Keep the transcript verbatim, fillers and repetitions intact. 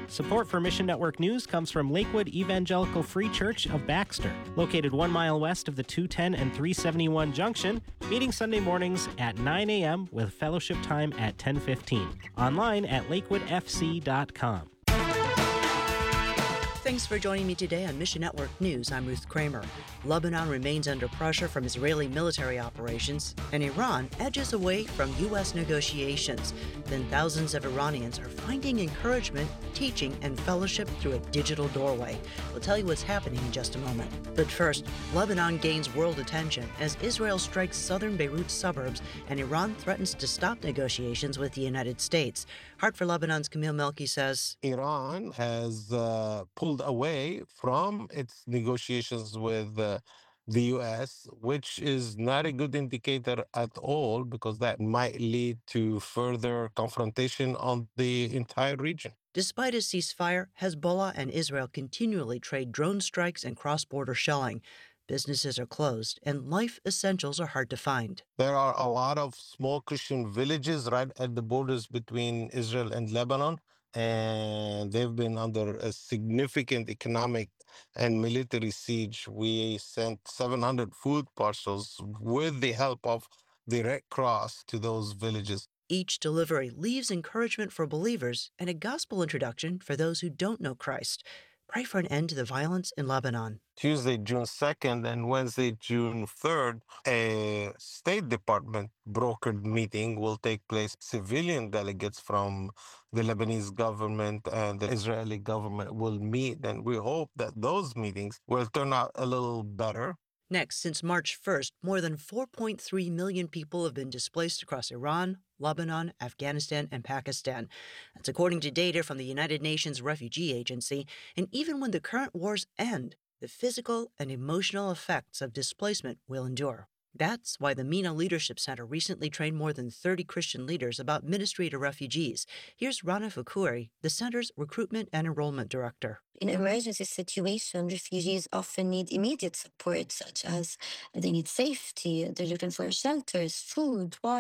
Support for Mission Network News comes from Lakewood Evangelical Free Church of Baxter, located one mile west of the two ten and three seventy-one junction, meeting Sunday mornings at nine a.m. with fellowship time at ten fifteen. Online at lakewood f c dot com. Thanks for joining me today on Mission Network News. I'm Ruth Kramer. Lebanon remains under pressure from Israeli military operations, and Iran edges away from U S negotiations. Then thousands of Iranians are finding encouragement, teaching, and fellowship through a digital doorway. We'll tell you what's happening in just a moment. But first, Lebanon gains world attention as Israel strikes southern Beirut suburbs and Iran threatens to stop negotiations with the United States. Heart for Lebanon's Camille Melki says, Iran has uh, pulled away from its negotiations with uh, the U S, which is not a good indicator at all because that might lead to further confrontation on the entire region. Despite a ceasefire, Hezbollah and Israel continually trade drone strikes and cross-border shelling. Businesses are closed, and life essentials are hard to find. There are a lot of small Christian villages right at the borders between Israel and Lebanon, and they've been under a significant economic and military siege. We sent seven hundred food parcels with the help of the Red Cross to those villages. Each delivery leaves encouragement for believers and a gospel introduction for those who don't know Christ. Pray for an end to the violence in Lebanon. Tuesday, June second, and Wednesday, June third, a State Department brokered meeting will take place. Civilian delegates from the Lebanese government and the Israeli government will meet, and we hope that those meetings will turn out a little better. Next, since March first, more than four point three million people have been displaced across Iran, Lebanon, Afghanistan, and Pakistan. That's according to data from the United Nations Refugee Agency. And even when the current wars end, the physical and emotional effects of displacement will endure. That's why the MENA Leadership Center recently trained more than thirty Christian leaders about ministry to refugees. Here's Rana Fakuri, the center's recruitment and enrollment director. In emergency situations, refugees often need immediate support, such as they need safety, they're looking for shelters, food, water.